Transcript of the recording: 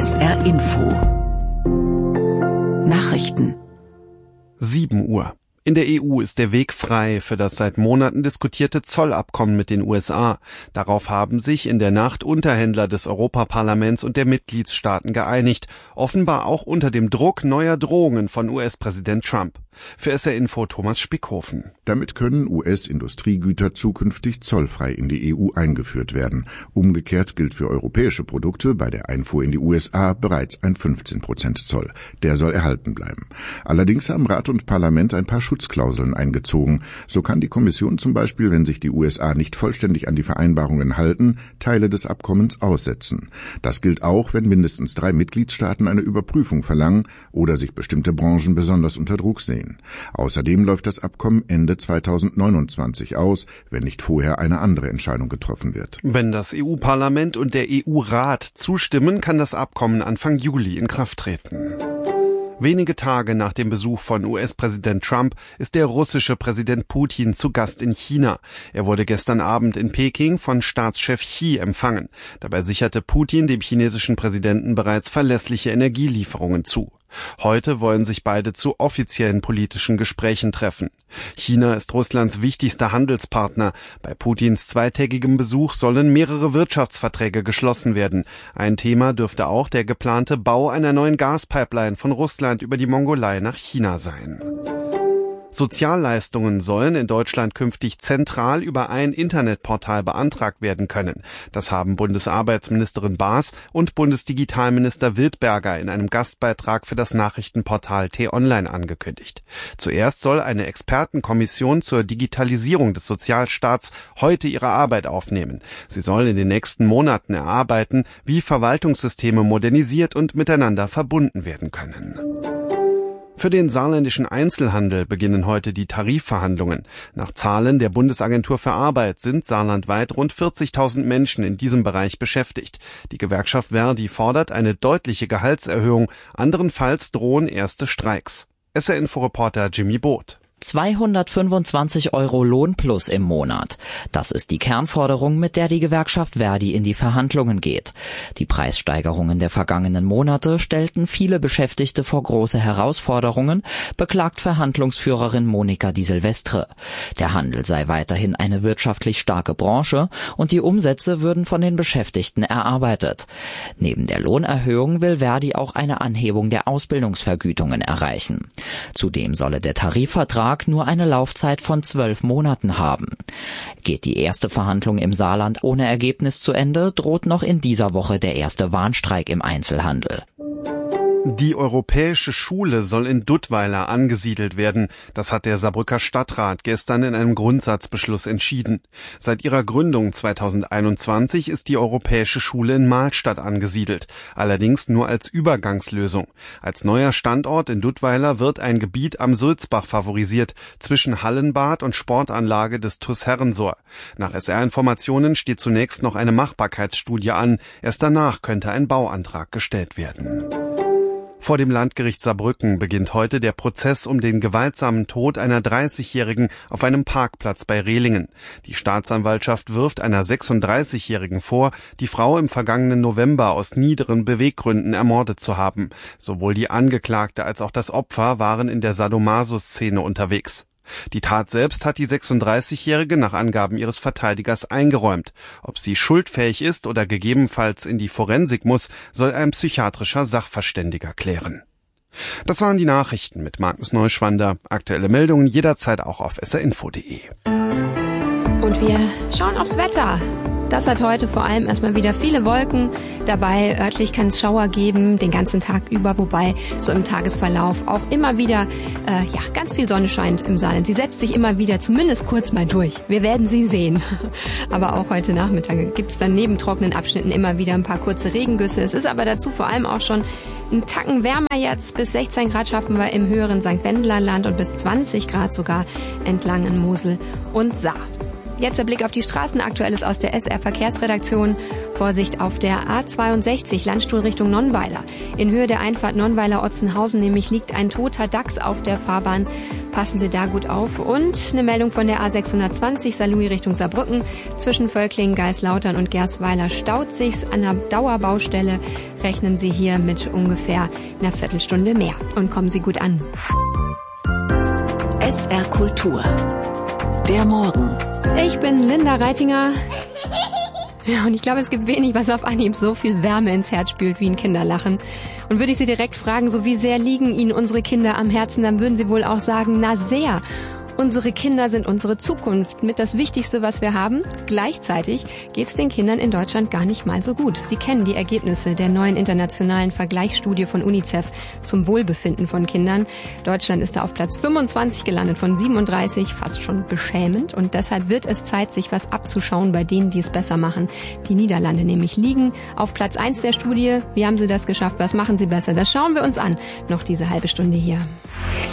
SR Info Nachrichten 7 Uhr. In der EU ist der Weg frei für das seit Monaten diskutierte Zollabkommen mit den USA. Darauf haben sich in der Nacht Unterhändler des Europaparlaments und der Mitgliedstaaten geeinigt, offenbar auch unter dem Druck neuer Drohungen von US-Präsident Trump. Für SR Info Thomas Spickhofen. Damit können US-Industriegüter zukünftig zollfrei in die EU eingeführt werden. Umgekehrt gilt für europäische Produkte bei der Einfuhr in die USA bereits ein 15% Zoll. Der soll erhalten bleiben. Allerdings haben Rat und Parlament ein paar Schutzklauseln eingezogen. So kann die Kommission zum Beispiel, wenn sich die USA nicht vollständig an die Vereinbarungen halten, Teile des Abkommens aussetzen. Das gilt auch, wenn mindestens 3 Mitgliedstaaten eine Überprüfung verlangen oder sich bestimmte Branchen besonders unter Druck sehen. Außerdem läuft das Abkommen Ende 2029 aus, wenn nicht vorher eine andere Entscheidung getroffen wird. Wenn das EU-Parlament und der EU-Rat zustimmen, kann das Abkommen Anfang Juli in Kraft treten. Wenige Tage nach dem Besuch von US-Präsident Trump ist der russische Präsident Putin zu Gast in China. Er wurde gestern Abend in Peking von Staatschef Xi empfangen. Dabei sicherte Putin dem chinesischen Präsidenten bereits verlässliche Energielieferungen zu. Heute wollen sich beide zu offiziellen politischen Gesprächen treffen. China ist Russlands wichtigster Handelspartner. Bei Putins zweitägigem Besuch sollen mehrere Wirtschaftsverträge geschlossen werden. Ein Thema dürfte auch der geplante Bau einer neuen Gaspipeline von Russland über die Mongolei nach China sein. Sozialleistungen sollen in Deutschland künftig zentral über ein Internetportal beantragt werden können. Das haben Bundesarbeitsministerin Baas und Bundesdigitalminister Wildberger in einem Gastbeitrag für das Nachrichtenportal T-Online angekündigt. Zuerst soll eine Expertenkommission zur Digitalisierung des Sozialstaats heute ihre Arbeit aufnehmen. Sie soll in den nächsten Monaten erarbeiten, wie Verwaltungssysteme modernisiert und miteinander verbunden werden können. Für den saarländischen Einzelhandel beginnen heute die Tarifverhandlungen. Nach Zahlen der Bundesagentur für Arbeit sind saarlandweit rund 40.000 Menschen in diesem Bereich beschäftigt. Die Gewerkschaft ver.di fordert eine deutliche Gehaltserhöhung, anderenfalls drohen erste Streiks. SR-Info-Reporter Jimmy Both. 225 € Lohn plus im Monat. Das ist die Kernforderung, mit der die Gewerkschaft ver.di in die Verhandlungen geht. Die Preissteigerungen der vergangenen Monate stellten viele Beschäftigte vor große Herausforderungen, beklagt Verhandlungsführerin Monika Di Silvestre. Der Handel sei weiterhin eine wirtschaftlich starke Branche und die Umsätze würden von den Beschäftigten erarbeitet. Neben der Lohnerhöhung will ver.di auch eine Anhebung der Ausbildungsvergütungen erreichen. Zudem solle der Tarifvertrag nur eine Laufzeit von 12 Monaten haben. Geht die erste Verhandlung im Saarland ohne Ergebnis zu Ende, droht noch in dieser Woche der erste Warnstreik im Einzelhandel. Die Europäische Schule soll in Duttweiler angesiedelt werden. Das hat der Saarbrücker Stadtrat gestern in einem Grundsatzbeschluss entschieden. Seit ihrer Gründung 2021 ist die Europäische Schule in Mahlstadt angesiedelt, allerdings nur als Übergangslösung. Als neuer Standort in Duttweiler wird ein Gebiet am Sulzbach favorisiert, zwischen Hallenbad und Sportanlage des TuS Herrensohr. Nach SR-Informationen steht zunächst noch eine Machbarkeitsstudie an. Erst danach könnte ein Bauantrag gestellt werden. Vor dem Landgericht Saarbrücken beginnt heute der Prozess um den gewaltsamen Tod einer 30-Jährigen auf einem Parkplatz bei Rehlingen. Die Staatsanwaltschaft wirft einer 36-Jährigen vor, die Frau im vergangenen November aus niederen Beweggründen ermordet zu haben. Sowohl die Angeklagte als auch das Opfer waren in der Sadomaso-Szene unterwegs. Die Tat selbst hat die 36-Jährige nach Angaben ihres Verteidigers eingeräumt. Ob sie schuldfähig ist oder gegebenenfalls in die Forensik muss, soll ein psychiatrischer Sachverständiger klären. Das waren die Nachrichten mit Markus Neuschwander. Aktuelle Meldungen jederzeit auch auf srinfo.de. Und wir schauen aufs Wetter. Das hat heute vor allem erstmal wieder viele Wolken dabei. Örtlich kann es Schauer geben, den ganzen Tag über, wobei so im Tagesverlauf auch immer wieder ganz viel Sonne scheint im Saarland. Sie setzt sich immer wieder zumindest kurz mal durch. Wir werden sie sehen. Aber auch heute Nachmittag gibt es dann neben trockenen Abschnitten immer wieder ein paar kurze Regengüsse. Es ist aber dazu vor allem auch schon ein Tacken wärmer jetzt. Bis 16 Grad schaffen wir im höheren St. Wendler Land und bis 20 Grad sogar entlang in Mosel und Saar. Jetzt der Blick auf die Straßen. Aktuelles aus der SR-Verkehrsredaktion. Vorsicht auf der A62, Landstuhl Richtung Nonnweiler. In Höhe der Einfahrt Nonnweiler-Otzenhausen nämlich liegt ein toter Dachs auf der Fahrbahn. Passen Sie da gut auf. Und eine Meldung von der A620, Saarlouis Richtung Saarbrücken. Zwischen Völklingen, Geislautern und Gersweiler staut sich's. An der Dauerbaustelle rechnen Sie hier mit ungefähr einer Viertelstunde mehr. Und kommen Sie gut an. SR Kultur. Der Morgen. Ich bin Linda Reitinger. Ja, und ich glaube, es gibt wenig, was auf Anhieb so viel Wärme ins Herz spült wie ein Kinderlachen. Und würde ich Sie direkt fragen, so wie sehr liegen Ihnen unsere Kinder am Herzen, dann würden Sie wohl auch sagen, na sehr. Unsere Kinder sind unsere Zukunft, mit das Wichtigste, was wir haben. Gleichzeitig geht's den Kindern in Deutschland gar nicht mal so gut. Sie kennen die Ergebnisse der neuen internationalen Vergleichsstudie von UNICEF zum Wohlbefinden von Kindern. Deutschland ist da auf Platz 25 gelandet von 37, fast schon beschämend. Und deshalb wird es Zeit, sich was abzuschauen bei denen, die es besser machen. Die Niederlande nämlich liegen auf Platz 1 der Studie. Wie haben sie das geschafft? Was machen sie besser? Das schauen wir uns an. Noch diese halbe Stunde hier.